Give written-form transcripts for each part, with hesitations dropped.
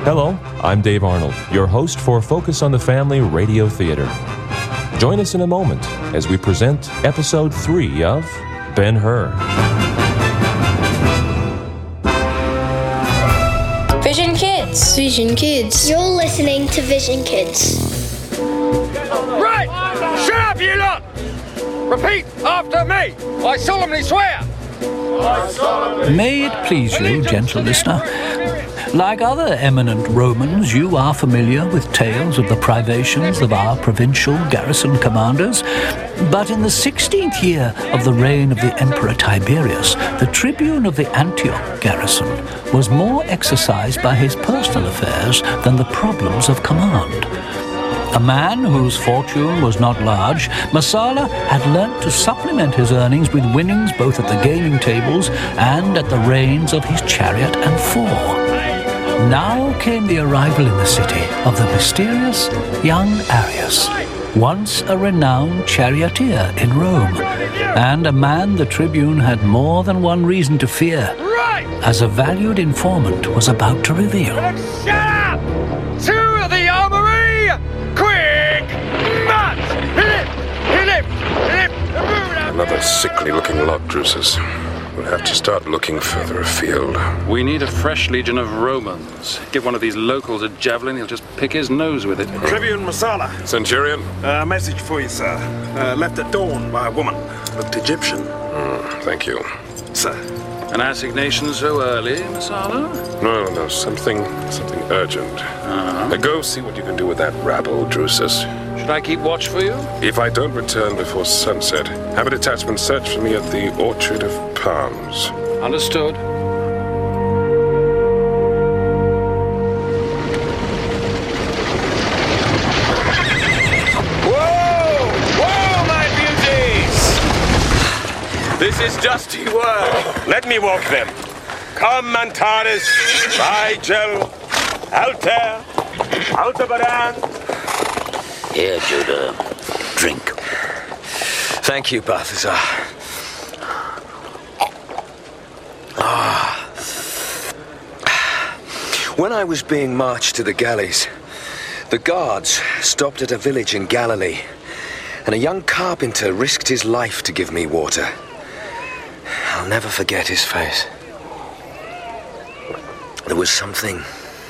Hello, I'm Dave Arnold, your host for Focus on the Family Radio Theater. Join us in a moment as we present Episode 3 of Ben-Hur. Vision Kids. Vision Kids. You're listening to Vision Kids. Right! Shut up, you lot! Repeat after me! I solemnly swear! May it please you, gentle listener, like other eminent Romans, you are familiar with tales of the privations of our provincial garrison commanders. But in the 16th year of the reign of the Emperor Tiberius, the tribune of the Antioch garrison was more exercised by his personal affairs than the problems of command. A man whose fortune was not large, Messala had learnt to supplement his earnings with winnings both at the gaming tables and at the reins of his chariot and four. Now came the arrival in the city of the mysterious young Arius, once a renowned charioteer in Rome, and a man the tribune had more than one reason to fear, as a valued informant was about to reveal. Shut up! To the armory! Quick! March! Lift! Another sickly-looking lot, Drusus. We'll have to start looking further afield. We need a fresh legion of Romans. Give one of these locals a javelin, he'll just pick his nose with it. Tribune Messala. Centurion? A message for you, sir. Left at dawn by a woman. Looked Egyptian. Thank you. Sir. An assignation so early, Messala? No, something urgent. Go see what you can do with that rabble, Drusus. Should I keep watch for you? If I don't return before sunset, have a detachment search for me at the Orchard of Palms. Understood. Whoa, my beauties! This is just word. Let me walk them. Come, Antares, Rigel, Altair, Aldebaran. Here, Judah. Drink. Thank you, Balthazar. When I was being marched to the galleys, the guards stopped at a village in Galilee, and a young carpenter risked his life to give me water. I'll never forget his face. There was something,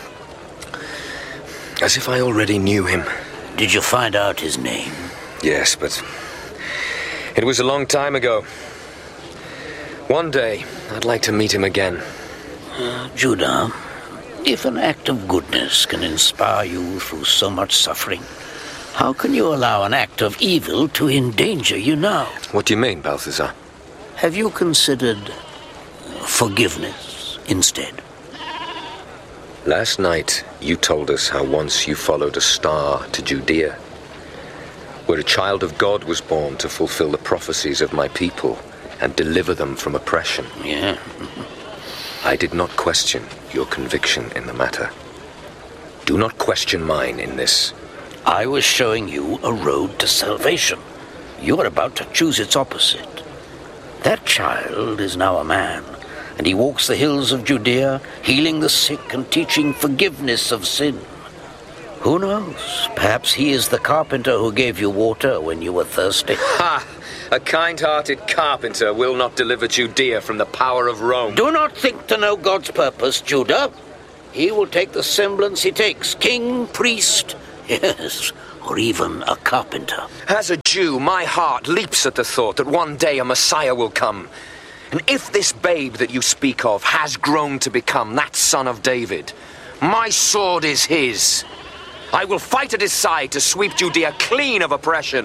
as if I already knew him. Did you find out his name? Yes, but it was a long time ago. One day, I'd like to meet him again. Judah, if an act of goodness can inspire you through so much suffering, how can you allow an act of evil to endanger you now? What do you mean, Balthazar? Have you considered forgiveness instead? Last night, you told us how once you followed a star to Judea, where a child of God was born to fulfill the prophecies of my people and deliver them from oppression. Yeah. I did not question your conviction in the matter. Do not question mine in this. I was showing you a road to salvation. You are about to choose its opposite. That child is now a man, and he walks the hills of Judea, healing the sick and teaching forgiveness of sin. Who knows? Perhaps he is the carpenter who gave you water when you were thirsty. Ha! A kind-hearted carpenter will not deliver Judea from the power of Rome. Do not think to know God's purpose, Judah. He will take the semblance he takes, king, priest, yes, or even a carpenter. As a Jew, my heart leaps at the thought that one day a Messiah will come. And if this babe that you speak of has grown to become that son of David, my sword is his. I will fight at his side to sweep Judea clean of oppression.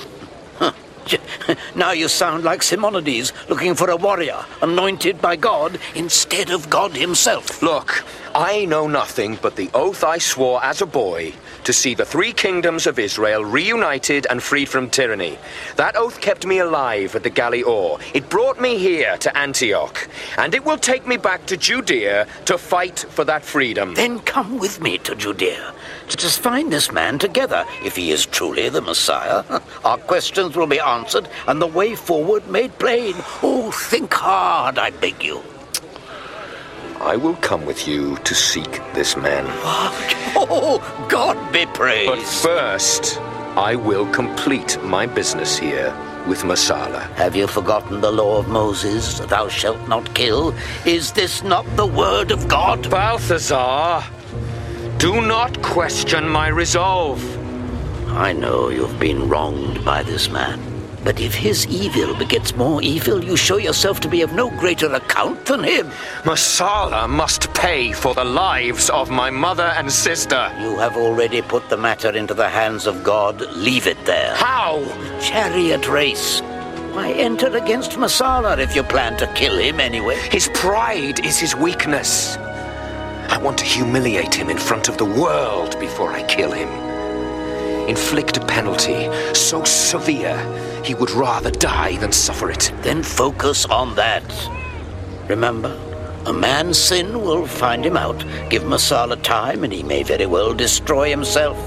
Now you sound like Simonides looking for a warrior anointed by God instead of God himself. Look, I know nothing but the oath I swore as a boy to see the three kingdoms of Israel reunited and freed from tyranny. That oath kept me alive at the Galley Or. It brought me here to Antioch, and it will take me back to Judea to fight for that freedom. Then come with me to Judea. Let us find this man together, if he is truly the Messiah. Our questions will be answered, and the way forward made plain. Oh, think hard, I beg you. I will come with you to seek this man. Oh, God be praised. But first, I will complete my business here with Messala. Have you forgotten the law of Moses? Thou shalt not kill. Is this not the word of God? Balthazar, do not question my resolve. I know you've been wronged by this man. But if his evil begets more evil, you show yourself to be of no greater account than him. Messala must pay for the lives of my mother and sister. You have already put the matter into the hands of God. Leave it there. How? Chariot race. Why enter against Messala if you plan to kill him anyway? His pride is his weakness. I want to humiliate him in front of the world before I kill him. Inflict a penalty so severe he would rather die than suffer it. Then focus on that. Remember, a man's sin will find him out. Give Messala time and he may very well destroy himself.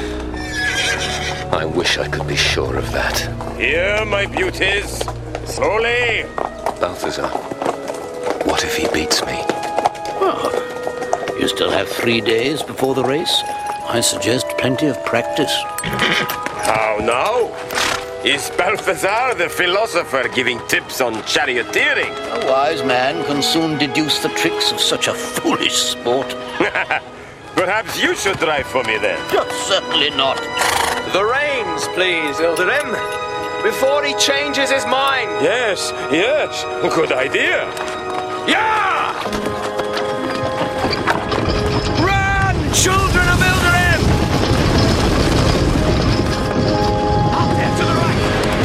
I wish I could be sure of that. Here, my beauties. Slowly. Balthazar, what if he beats me? Well, you still have 3 days before the race. I suggest plenty of practice. How now? Is Balthazar the philosopher giving tips on charioteering? A wise man can soon deduce the tricks of such a foolish sport. Perhaps you should drive for me then. Certainly not. The reins, please, Ilderim, before he changes his mind. Yes, good idea. Yeah! Run, children of Ilderim! Up there to the right!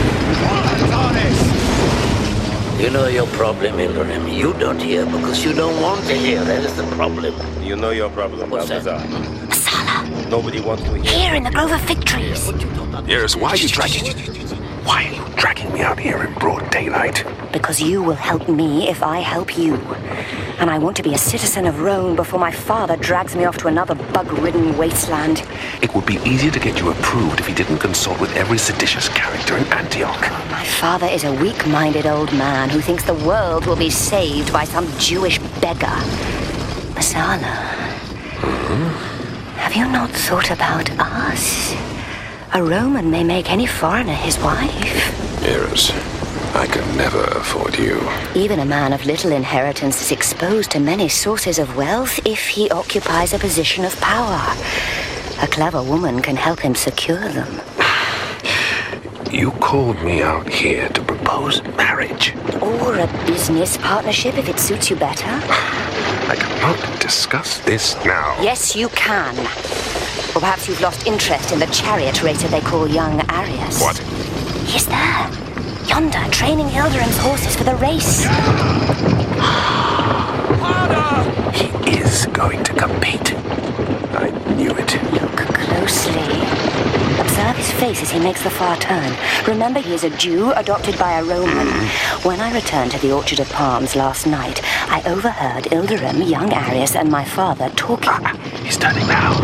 You know your problem, Ilderim. You don't hear because you don't want to hear. That is the problem. You know your problem, Balthazar. Messala, Nobody wants to hear. here in the grove of fig trees. Yes, why are you dragging me out here in broad daylight? Because you will help me if I help you. And I want to be a citizen of Rome before my father drags me off to another bug-ridden wasteland. It would be easier to get you approved if he didn't consult with every seditious character in Antioch. My father is a weak-minded old man who thinks the world will be saved by some Jewish beggar. Messala, have you not thought about us? A Roman may make any foreigner his wife. Eris, I could never afford you. Even a man of little inheritance is exposed to many sources of wealth if he occupies a position of power. A clever woman can help him secure them. You called me out here to propose marriage. Or a business partnership if it suits you better. I cannot discuss this now. Yes, you can. Or perhaps you've lost interest in the chariot racer they call young Arius. What? He's there. Yonder, training Ilderim's horses for the race. He is going to compete. I knew it. Look closely. Observe his face as he makes the far turn. Remember, he is a Jew adopted by a Roman. When I returned to the Orchard of Palms last night, I overheard Ilderim, young Arius, and my father talking. He's turning now.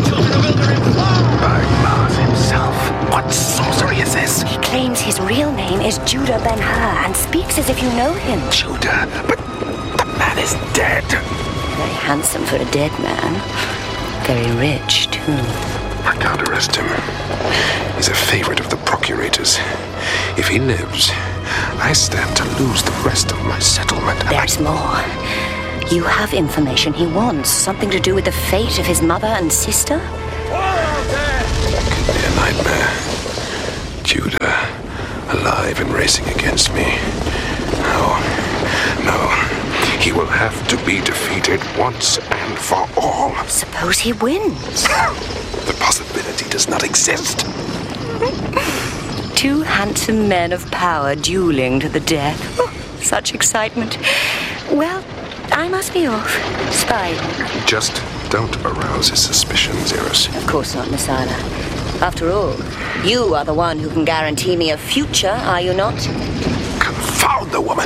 By Mars himself. What sorcery is this? He claims his real name is Judah Ben-Hur and speaks as if you know him. Judah? But the man is dead. Very handsome for a dead man. Very rich, too. I can't arrest him. He's a favorite of the procurators. If he lives, I stand to lose the rest of my settlement. There's more. You have information he wants. Something to do with the fate of his mother and sister? Could be a nightmare. Judah, alive and racing against me. No. He will have to be defeated once and for all. Suppose he wins. The possibility does not exist. Two handsome men of power dueling to the death. Oh, such excitement. Well, I must be off. Spying. Just don't arouse his suspicions, Eris. Of course not, Messala. After all, you are the one who can guarantee me a future, are you not? Confound the woman!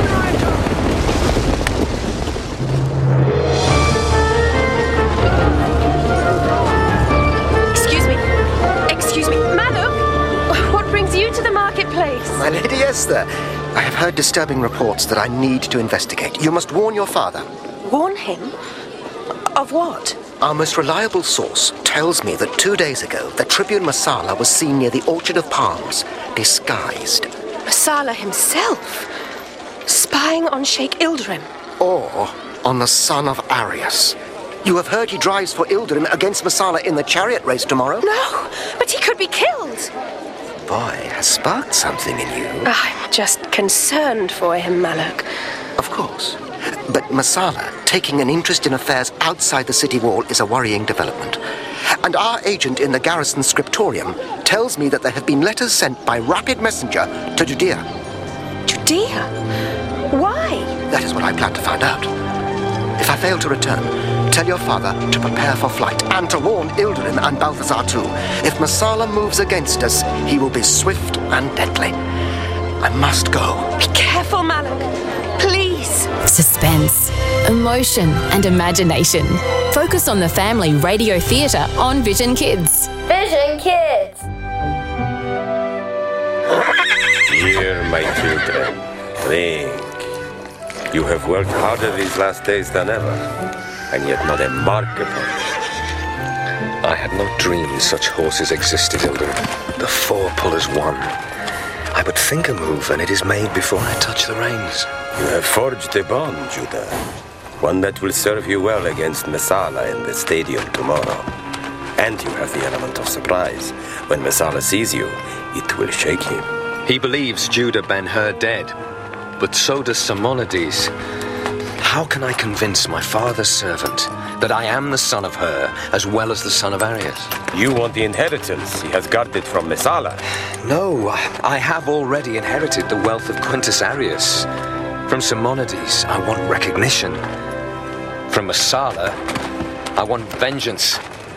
Excuse me, madam? What brings you to the marketplace? My Lady Esther, I have heard disturbing reports that I need to investigate. You must warn your father. Warn him? Of what? Our most reliable source tells me that 2 days ago, the Tribune Messala was seen near the Orchard of Palms, disguised. Messala himself? Spying on Sheikh Ilderim? Or on the son of Arius. You have heard he drives for Ilderim against Messala in the chariot race tomorrow? No, but he could be killed. Boy has sparked something in you. I'm just concerned for him, Malak. Of course. But Messala taking an interest in affairs outside the city wall is a worrying development. And our agent in the garrison scriptorium tells me that there have been letters sent by rapid messenger to Judea. Judea? Why? That is what I plan to find out. If I fail to return, tell your father to prepare for flight and to warn Ilderim and Balthazar too. If Messala moves against us, he will be swift and deadly. I must go. Be careful, Malak. Please. Suspense, emotion and imagination. Focus on the Family Radio Theatre on Vision Kids. Vision Kids. Here, my children, think. You have worked harder these last days than ever, and yet not a mark upon you. I had not dreamed such horses existed, Ilderim. The four-pullers won. I would think a move, and it is made before I touch the reins. You have forged a bond, Judah. One that will serve you well against Messala in the stadium tomorrow. And you have the element of surprise. When Messala sees you, it will shake him. He believes Judah Ben-Hur dead, but so does Simonides. How can I convince my father's servant that I am the son of Hur as well as the son of Arius? You want the inheritance he has guarded from Messala. No, I have already inherited the wealth of Quintus Arius. From Simonides, I want recognition. From Messala, I want vengeance.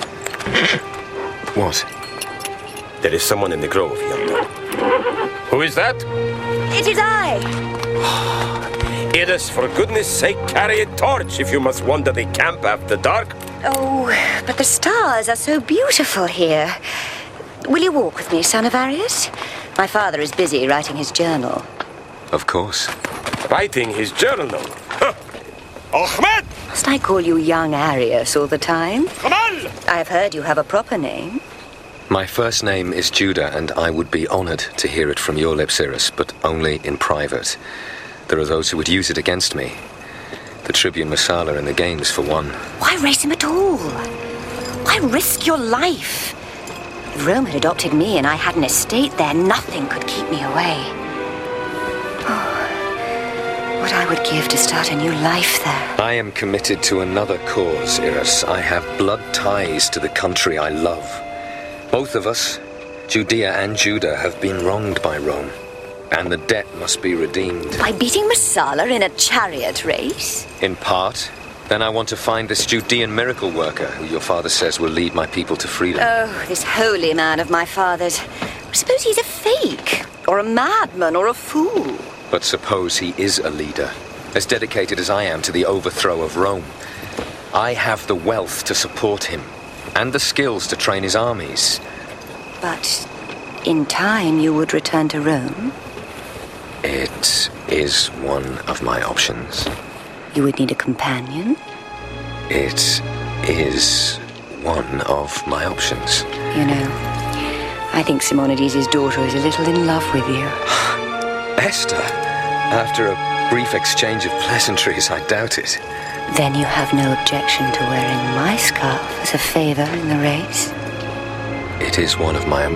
What? There is someone in the grove yonder. Who is that? It is I. Iris, for goodness sake, carry a torch if you must wander the camp after dark. Oh, but the stars are so beautiful here. Will you walk with me, son of Arius? My father is busy writing his journal. Of course. Writing his journal? Huh. Ahmed! Must I call you young Arius all the time? Kamal! I have heard you have a proper name. My first name is Judah, and I would be honored to hear it from your lips, Iris, but only in private. There are those who would use it against me. The Tribune Messala in the games, for one. Why race him at all? Why risk your life? If Rome had adopted me and I had an estate there, nothing could keep me away. Oh, what I would give to start a new life there. I am committed to another cause, Iris. I have blood ties to the country I love. Both of us, Judea and Judah, have been wronged by Rome. And the debt must be redeemed. By beating Messala in a chariot race? In part. Then I want to find this Judean miracle worker who your father says will lead my people to freedom. Oh, this holy man of my father's. Suppose he's a fake, or a madman, or a fool. But suppose he is a leader, as dedicated as I am to the overthrow of Rome. I have the wealth to support him, and the skills to train his armies. But in time you would return to Rome? It is one of my options. You would need a companion? It is one of my options. You know, I think Simonides' daughter is a little in love with you. Esther? After a brief exchange of pleasantries, I doubt it. Then you have no objection to wearing my scarf as a favor in the race? It is one of my...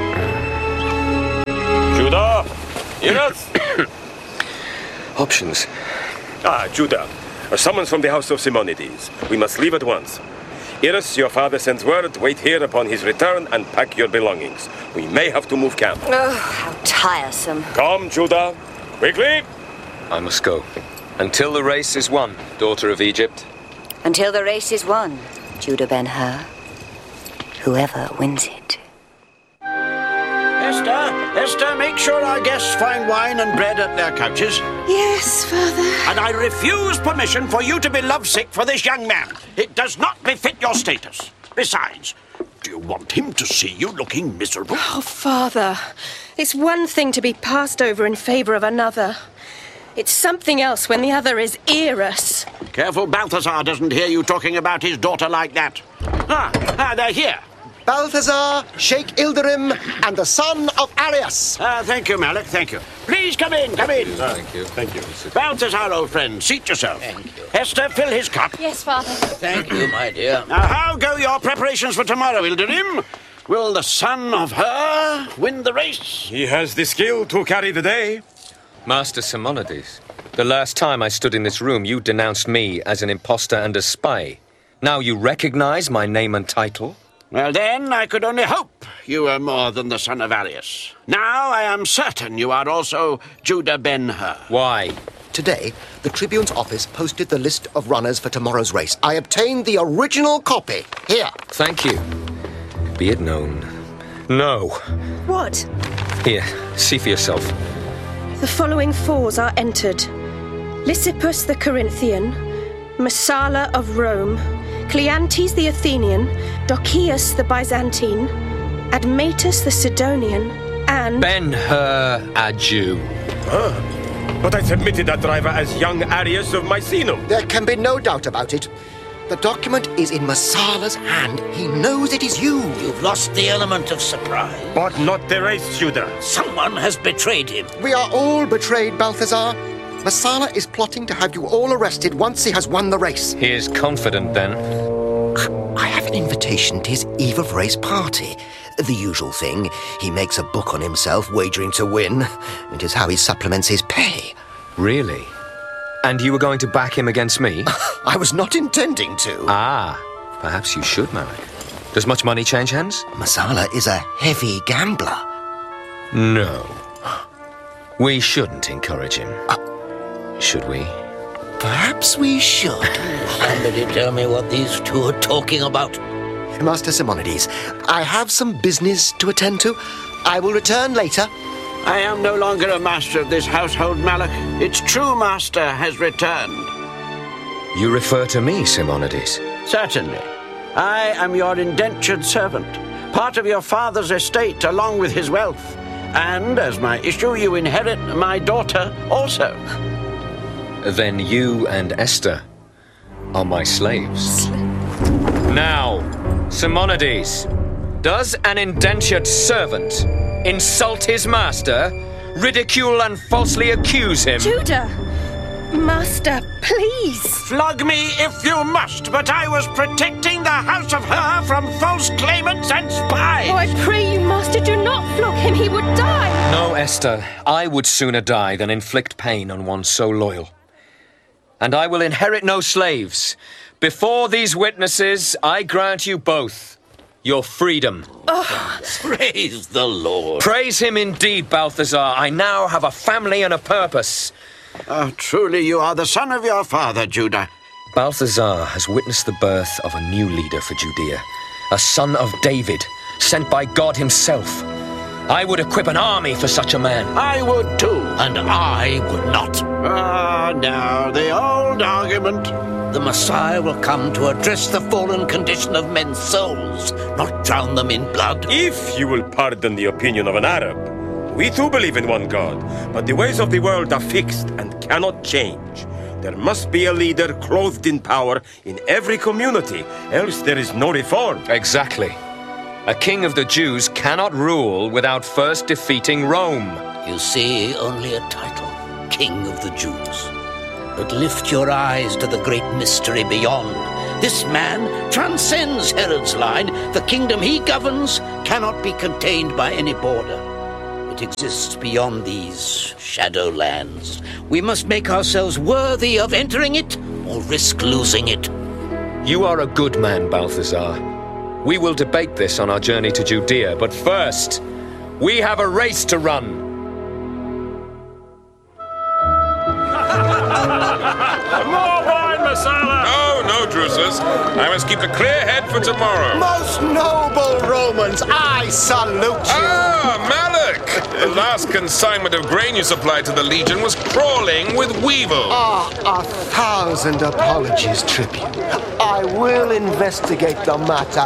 Judah! Iris! Options. Judah. A summons from the house of Simonides. We must leave at once. Iris, your father sends word. Wait here upon his return and pack your belongings. We may have to move camp. Oh, how tiresome. Come, Judah. Quickly! I must go. Until the race is won, daughter of Egypt. Until the race is won, Judah Ben-Hur. Whoever wins it. Esther, make sure our guests find wine and bread at their couches. Yes, Father. And I refuse permission for you to be lovesick for this young man. It does not befit your status. Besides, do you want him to see you looking miserable? Oh, Father, it's one thing to be passed over in favor of another. It's something else when the other is Eros. Careful Balthazar doesn't hear you talking about his daughter like that. They're here. Balthazar, Sheikh Ilderim, and the son of Arius. Thank you, Malik, thank you. Please come in, come in. Thank you. Thank you. Balthazar, old friend, seat yourself. Thank you. Hester, fill his cup. Yes, Father. Thank you, my dear. Now, how go your preparations for tomorrow, Ilderim? Will the son of her win the race? He has the skill to carry the day. Master Simonides, the last time I stood in this room, you denounced me as an impostor and a spy. Now you recognize my name and title? Well, then, I could only hope you were more than the son of Arius. Now I am certain you are also Judah Ben-Hur. Why? Today, the Tribune's office posted the list of runners for tomorrow's race. I obtained the original copy. Here. Thank you. Be it known. No. What? Here, see for yourself. The following fours are entered. Lysippus the Corinthian, Messala of Rome, Cleanthes the Athenian, Docius the Byzantine, Admetus the Sidonian, and... Ben-Hur, a Jew. But I submitted that driver as young Arius of Misenum. There can be no doubt about it. The document is in Messala's hand. He knows it is you. You've lost the element of surprise. But not the race, Judah. Someone has betrayed him. We are all betrayed, Balthazar. Messala is plotting to have you all arrested once he has won the race. He is confident, then. I have an invitation to his eve of race party. The usual thing. He makes a book on himself, wagering to win. It is how he supplements his pay. Really? And you were going to back him against me? I was not intending to. Ah, perhaps you should, Malik. Does much money change hands? Messala is a heavy gambler. No. We shouldn't encourage him. Should we? Perhaps we should. Somebody tell me what these two are talking about. Master Simonides, I have some business to attend to. I will return later. I am no longer a master of this household, Malik. Its true master has returned. You refer to me, Simonides? Certainly. I am your indentured servant, part of your father's estate along with his wealth. And as my issue, you inherit my daughter also. Then you and Esther are my slaves. Now, Simonides, does an indentured servant insult his master, ridicule and falsely accuse him? Judah! Master, please! Flog me if you must, but I was protecting the house of Hur from false claimants and spies! Oh, I pray you, Master, do not flog him. He would die! No, Esther. I would sooner die than inflict pain on one so loyal. And I will inherit no slaves. Before these witnesses, I grant you both your freedom. Oh. Praise the Lord. Praise him indeed, Balthazar. I now have a family and a purpose. Truly you are the son of your father, Judah. Balthazar has witnessed the birth of a new leader for Judea, a son of David, sent by God himself. I would equip an army for such a man. I would too. And I would not. Now, the old argument. The Messiah will come to address the fallen condition of men's souls, not drown them in blood. If you will pardon the opinion of an Arab, we too believe in one God, but the ways of the world are fixed and cannot change. There must be a leader clothed in power in every community, else there is no reform. Exactly. A king of the Jews cannot rule without first defeating Rome. You see, only a title, King of the Jews. But lift your eyes to the great mystery beyond. This man transcends Herod's line. The kingdom he governs cannot be contained by any border. It exists beyond these shadow lands. We must make ourselves worthy of entering it or risk losing it. You are a good man, Balthazar. We will debate this on our journey to Judea, but first, we have a race to run. More wine, Messala! No, Drusus. I must keep a clear head for tomorrow. Most noble Romans, I salute you. Malik! The last consignment of grain you supplied to the Legion was crawling with weevil. 1,000 apologies, Tribune. I will investigate the matter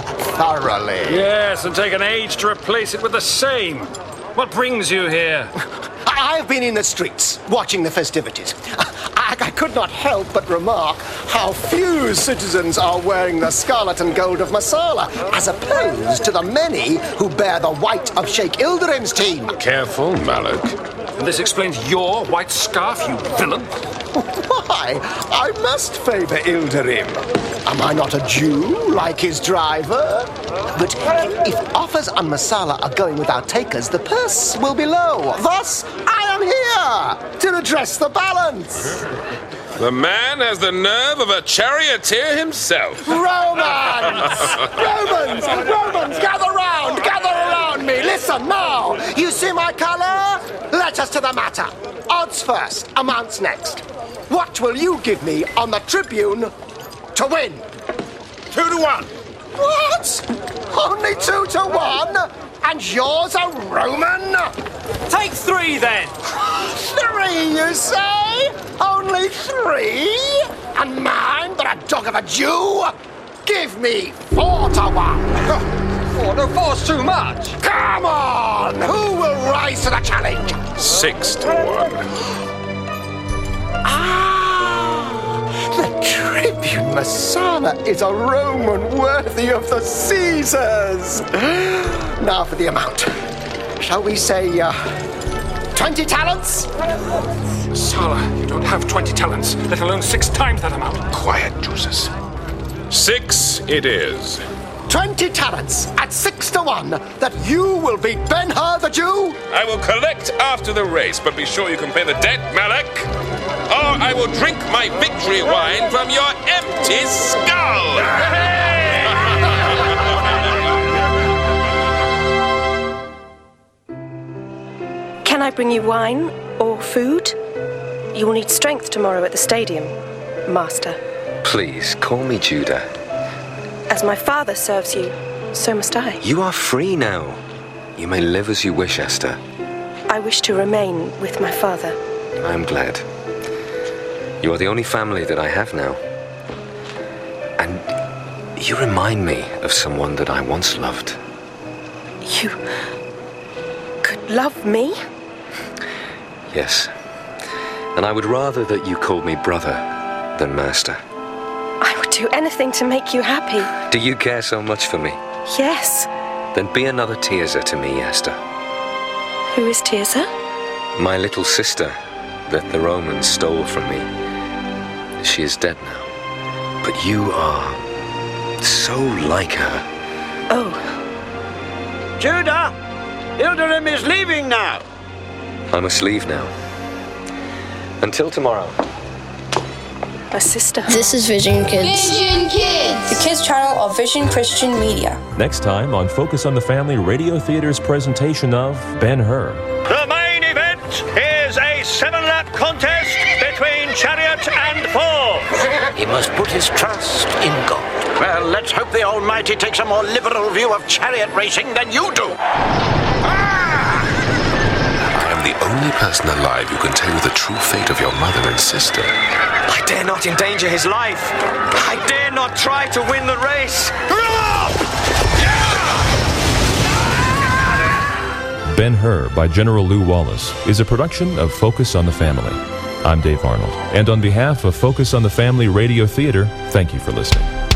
thoroughly. Yes, and take an age to replace it with the same. What brings you here? I've been in the streets, watching the festivities. I could not help but remark how few citizens are wearing the scarlet and gold of Marsala, as opposed to the many who bear the white of Sheikh Ilderim's team. Careful, Malak. And this explains your white scarf, you villain. Why? I must favour Ilderim. Am I not a Jew, like his driver? But if offers on Marsala are going without takers, the purse will be low. Thus, I am here to redress the balance. The man has the nerve of a charioteer himself. Romans! Romans, gather around me. Listen now. You see my colour? Let us to the matter. Odds first, amounts next. What will you give me on the Tribune to win? 2-1. What? Only 2-1? And yours a Roman? Take 3 then. 3, you say? Only 3? And mine, but a dog of a Jew? Give me 4-1. 4's too much. Come on! Who will rise to the challenge? 6-1. The Tribune Marsala is a Roman worthy of the Caesars. Now for the amount. Shall we say, 20 talents? Marsala, you don't have 20 talents, let alone 6 times that amount. Quiet, Drusus. 6 it is. 20 talents at 6-1 that you will beat Ben-Hur the Jew? I will collect after the race, but be sure you can pay the debt, Malak. Or I will drink my victory wine from your empty skull. Can I bring you wine or food? You will need strength tomorrow at the stadium, Master. Please, call me Judah. As my father serves you, so must I. You are free now. You may live as you wish, Esther. I wish to remain with my father. I am glad. You are the only family that I have now. And you remind me of someone that I once loved. You could love me? Yes. And I would rather that you called me brother than master. I would do anything to make you happy. Do you care so much for me? Yes. Then be another Tirzah to me, Esther. Who is Tirzah? My little sister that the Romans stole from me. She is dead now. But you are so like her. Oh. Judah! Ilderim is leaving now. I must leave now. Until tomorrow. My sister. This is Vision Kids. Vision Kids! The kids channel of Vision Christian Media. Next time on Focus on the Family Radio Theater's presentation of Ben-Hur. The main event is a 7-lap contest between chariot and horse. He must put his trust in God. Well, let's hope the Almighty takes a more liberal view of chariot racing than you do. I am the only person alive who can tell you the true fate of your mother and sister. I dare not endanger his life. I dare not try to win the race. Ben-Hur by General Lew Wallace is a production of Focus on the Family. I'm Dave Arnold, and on behalf of Focus on the Family Radio Theater, thank you for listening.